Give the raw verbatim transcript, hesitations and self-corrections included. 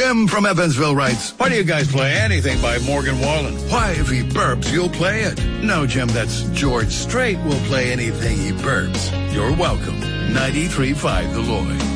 Jim from Evansville writes, Why do you guys play anything by Morgan Wallen? why, if he burps, you'll play it. No, Jim, that's George Strait will play anything he burps. You're welcome. ninety-three point five The Lloyd.